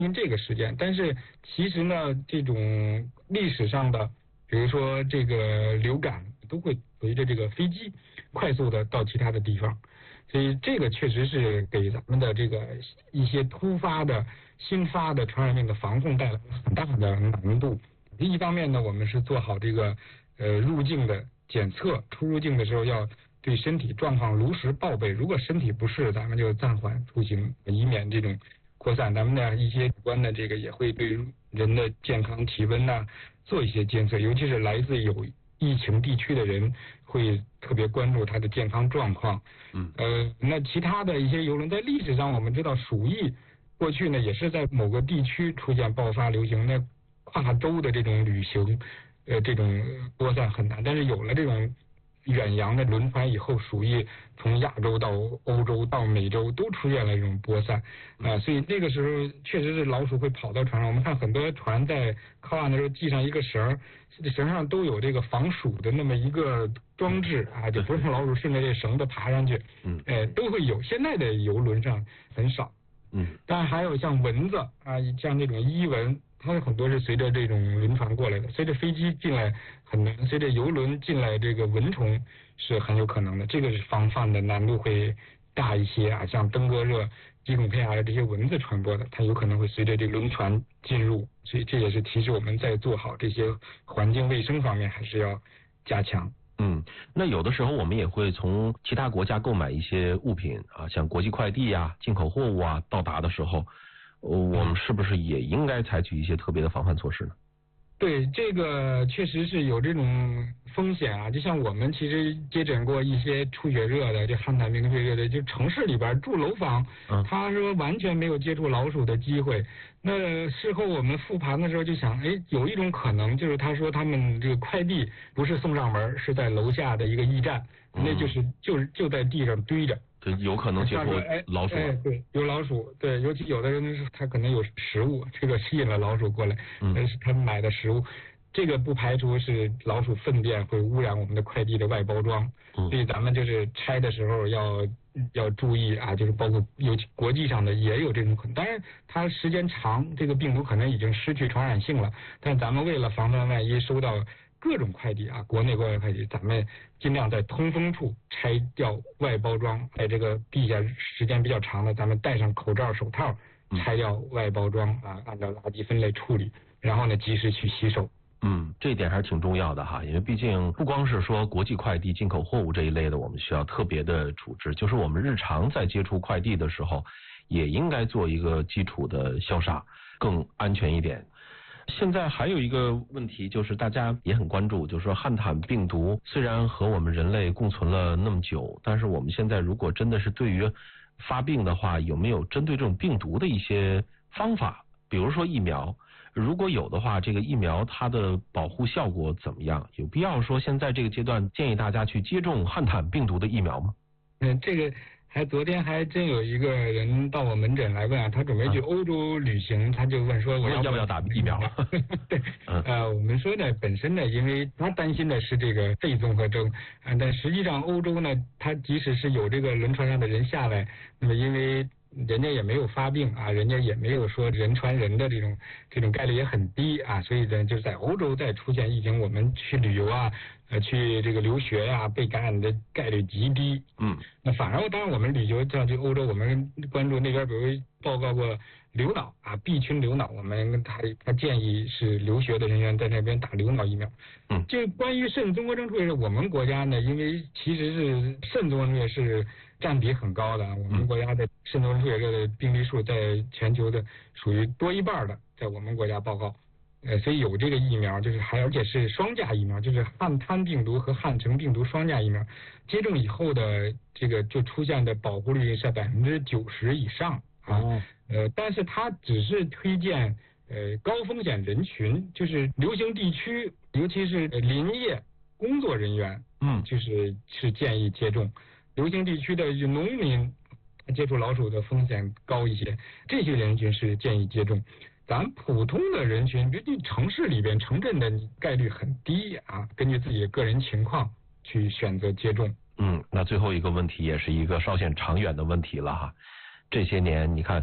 因这个事件。但是其实呢，这种历史上的，比如说这个流感，都会随着这个飞机快速的到其他的地方，所以这个确实是给咱们的这个一些突发的新发的传染病的防控带来了很大的难度。一方面呢，我们是做好这个入境的检测，出入境的时候要对身体状况如实报备，如果身体不适，咱们就暂缓出行，以免这种扩散。咱们的一些主观的这个也会对人的健康体温呐做一些监测，尤其是来自有疫情地区的人会特别关注他的健康状况。那其他的一些邮轮在历史上我们知道鼠疫过去呢也是在某个地区出现爆发流行，那跨州的这种旅行这种扩散很难，但是有了这种远洋的轮船以后，鼠疫从亚洲到欧洲到美洲都出现了这种播散所以那个时候确实是老鼠会跑到船上。我们看很多船在靠岸的时候系上一个绳，绳上都有这个防鼠的那么一个装置就不让老鼠顺着这绳子爬上去。都会有。现在的游轮上很少。但还有像蚊子像这种伊蚊，它很多是随着这种轮船过来的，随着飞机进来很难，随着游轮进来这个蚊虫是很有可能的，这个是防范的难度会大一些像登革热、吉孔佩这些蚊子传播的，它有可能会随着这个轮船进入，所以这也是提示我们在做好这些环境卫生方面还是要加强。 那有的时候我们也会从其他国家购买一些物品像国际快递进口货物到达的时候，我们是不是也应该采取一些特别的防范措施呢？ 对，这个确实是有这种风险就像我们其实接诊过一些出血热的，就汉坦病毒血热的，就城市里边住楼房，他说完全没有接触老鼠的机会。那事后我们复盘的时候就想，有一种可能就是他说他们这个快递不是送上门，是在楼下的一个驿站，那就在地上堆着。 对，有可能接触老鼠。 对，有老鼠。对，尤其有的人是他可能有食物，这个吸引了老鼠过来，那是他们买的食物。这个不排除是老鼠粪便会污染我们的快递的外包装，所以咱们就是拆的时候要注意就是包括尤其国际上的也有这种可能。当然它时间长，这个病毒可能已经失去传染性了，但咱们为了防范万一收到各种快递国内国外快递，咱们尽量在通风处拆掉外包装，在这个地下时间比较长的，咱们戴上口罩手套拆掉外包装按照垃圾分类处理，然后呢及时去洗手。 这一点还是挺重要的因为毕竟不光是说国际快递、进口货物这一类的我们需要特别的处置，就是我们日常在接触快递的时候也应该做一个基础的消杀，更安全一点。现在还有一个问题，就是大家也很关注，就是说汉坦病毒虽然和我们人类共存了那么久，但是我们现在如果真的是对于发病的话，有没有针对这种病毒的一些方法，比如说疫苗，如果有的话，这个疫苗它的保护效果怎么样？有必要说现在这个阶段建议大家去接种汉坦病毒的疫苗吗？ 这个昨天还真有一个人到我门诊来问他准备去欧洲旅行，他就问说我要不要打疫苗？对，我们说呢，本身呢，因为他担心的是这个肺综合征但实际上欧洲呢，他即使是有这个轮船上的人下来，那么因为人家也没有发病人家也没有说人传人的这种概率也很低所以呢，就是在欧洲再出现疫情，我们去旅游去这个留学被感染的概率极低。那反而当然我们旅游像去欧洲，我们关注那边比如报告过流脑B群流脑，我们他建议是留学的人员在那边打流脑疫苗。这关于肾综合征出血，我们国家呢，因为其实是肾综合征出血是占比很高的，我们国家的肾综合征出血热的病例数在全球的属于多一半的，在我们国家报告。所以有这个疫苗，就是而且是双价疫苗，就是汉坦病毒和汉城病毒双价疫苗，接种以后的这个就出现的保护率是90%以上但是它只是推荐高风险人群，就是流行地区，尤其是林业工作人员，是建议接种。流行地区的农民接触老鼠的风险高一些，这些人群是建议接种。咱普通的人群，比如城市里边、城镇的概率很低根据自己的个人情况去选择接种。 那最后一个问题也是一个稍显长远的问题了这些年你看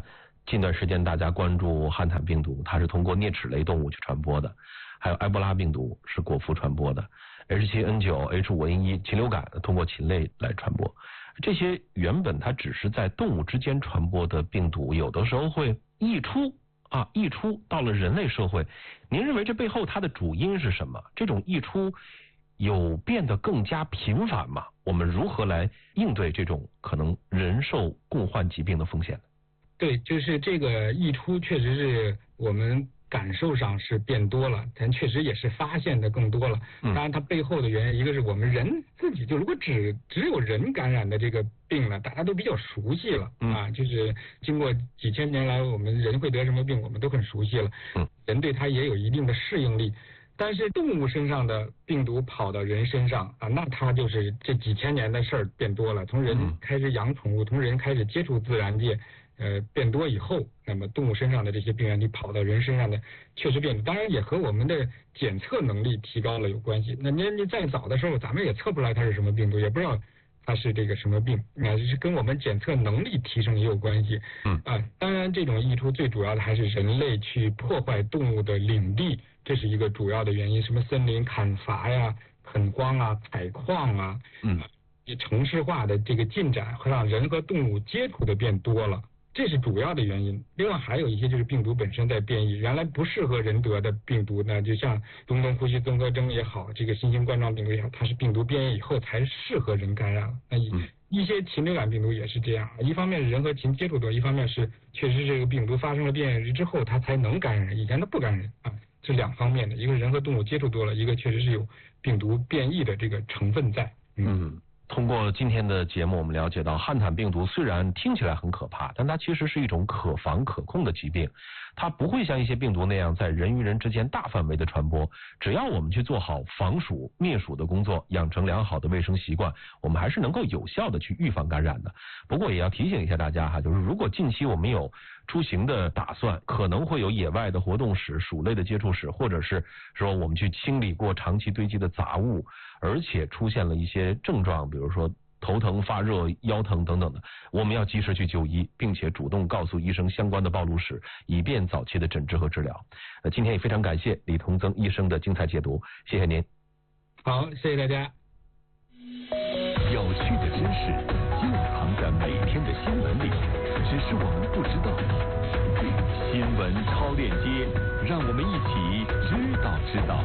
近段时间大家关注汉坦病毒，它是通过啮齿类动物去传播的，还有埃博拉病毒是果蝠传播的， H7N9、H5N1 禽流感通过禽类来传播。这些原本它只是在动物之间传播的病毒，有的时候会溢出到了人类社会。您认为这背后它的主因是什么？这种溢出有变得更加频繁吗？我们如何来应对这种可能人兽共患疾病的风险？ 对，就是这个溢出确实是我们感受上是变多了，但确实也是发现的更多了。当然它背后的原因，一个是我们人自己，就如果只有人感染的这个病呢，大家都比较熟悉了啊，就是经过几千年来，我们人会得什么病，我们都很熟悉了。人对它也有一定的适应力。但是动物身上的病毒跑到人身上啊，那它就是这几千年的事儿变多了。从人开始养宠物，从人开始接触自然界，变多以后，那么动物身上的这些病原体跑到人身上的确实变多。当然也和我们的检测能力提高了有关系。那你再早的时候，咱们也测不出来它是什么病毒，也不知道它是这个什么病啊，是跟我们检测能力提升也有关系。当然这种溢出最主要的还是人类去破坏动物的领地。这是一个主要的原因，什么森林砍伐呀、垦荒啊、采矿啊，城市化的这个进展会让人和动物接触的变多了，这是主要的原因。另外还有一些就是病毒本身在变异，原来不适合人得的病毒呢，就像中东呼吸综合征也好，这个新型冠状病毒也好，它是病毒变异以后才适合人感染了。那一些禽流感病毒也是这样，一方面是人和禽接触多，一方面是确实这个病毒发生了变异之后它才能感染，以前它不感染啊。是两方面的，一个人和动物接触多了，一个确实是有病毒变异的这个成分在。 通过今天的节目，我们了解到汉坦病毒虽然听起来很可怕，但它其实是一种可防可控的疾病，它不会像一些病毒那样在人与人之间大范围的传播。只要我们去做好防鼠灭鼠的工作，养成良好的卫生习惯，我们还是能够有效的去预防感染的。不过也要提醒一下大家哈，就是如果近期我们有出行的打算，可能会有野外的活动史、鼠类的接触史，或者是说我们去清理过长期堆积的杂物，而且出现了一些症状，比如说头疼、发热、腰疼等等的，我们要及时去就医，并且主动告诉医生相关的暴露史，以便早期的诊治和治疗。今天也非常感谢李同增医生的精彩解读，谢谢您。 好，谢谢大家。 有趣的知识就藏在每天的新闻里，只是我们不知道。新闻超链接，让我们一起知道。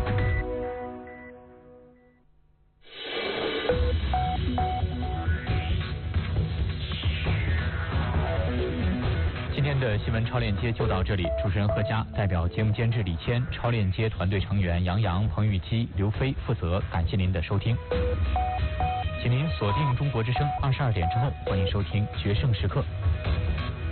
今天的新闻超链接就到这里，主持人何佳代表节目监制李谦、超链接团队成员杨洋、彭玉基、刘飞负责，感谢您的收听。请您锁定中国之声，22点之后，欢迎收听《决胜时刻》。